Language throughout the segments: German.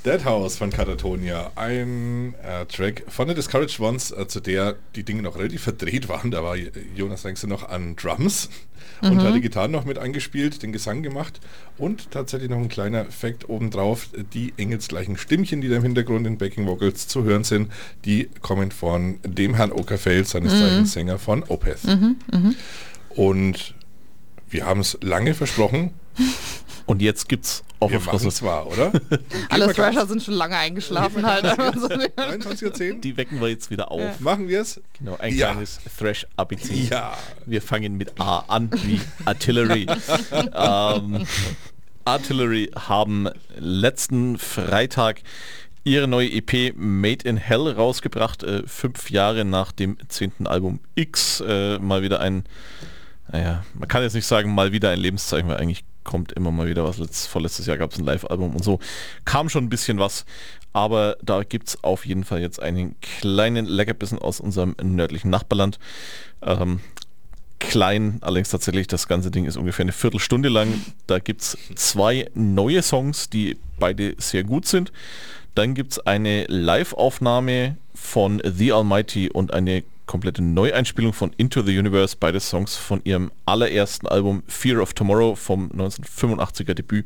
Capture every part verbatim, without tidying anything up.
Dead House von Katatonia, ein äh, Track von den Discouraged Ones, äh, zu der die Dinge noch relativ verdreht waren. Da war Jonas Rengse noch an Drums mhm. und hat die Gitarren noch mit eingespielt, den Gesang gemacht und tatsächlich noch ein kleiner Fact obendrauf, die engelsgleichen Stimmchen, die da im Hintergrund in Backing Vocals zu hören sind, die kommen von dem Herrn Okerfeld, seines mhm. Zeichens Sänger von Opeth. Mhm. Mhm. Und wir haben es lange versprochen. Und jetzt gibt's Offenfresse. Zwar, oder? Alle Thrasher sind schon lange eingeschlafen halt. dreiundzwanzig Uhr zehn Die wecken wir jetzt wieder auf. Ja. Machen wir es? Genau, ein ja. kleines Thrash-A B C. Ja. Wir fangen mit A an, wie Artillery. ähm, Artillery haben letzten Freitag ihre neue E P Made in Hell rausgebracht, äh, fünf Jahre nach dem zehnten Album X. Äh, mal wieder ein, naja, man kann jetzt nicht sagen, mal wieder ein Lebenszeichen, weil eigentlich kommt immer mal wieder was. Letzt, vorletztes Jahr gab es ein Live-Album und so. Kam schon ein bisschen was, aber da gibt es auf jeden Fall jetzt einen kleinen Leckerbissen aus unserem nördlichen Nachbarland. Ähm, klein, allerdings tatsächlich, das ganze Ding ist ungefähr eine Viertelstunde lang. Da gibt es zwei neue Songs, die beide sehr gut sind. Dann gibt es eine Live-Aufnahme von The Almighty und eine komplette Neueinspielung von Into the Universe, beide Songs von ihrem allerersten Album Fear of Tomorrow vom neunzehnhundertfünfundachtziger Debüt.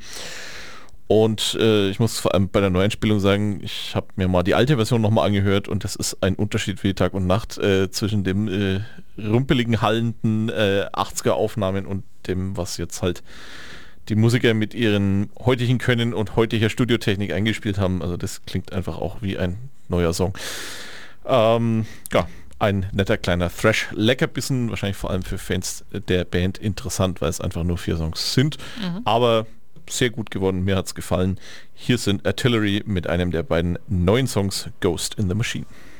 Und äh, ich muss vor allem bei der Neueinspielung sagen, ich habe mir mal die alte Version nochmal angehört und das ist ein Unterschied wie Tag und Nacht äh, zwischen dem äh, rumpeligen, hallenden äh, achtziger-Aufnahmen und dem, was jetzt halt die Musiker mit ihren heutigen Können und heutiger Studiotechnik eingespielt haben. Also das klingt einfach auch wie ein neuer Song. Ähm, ja, ein netter kleiner Thrash-Leckerbissen, wahrscheinlich vor allem für Fans der Band interessant, weil es einfach nur vier Songs sind. Mhm. Aber sehr gut geworden, mir hat es gefallen. Hier sind Artillery mit einem der beiden neuen Songs, Ghost in the Machine.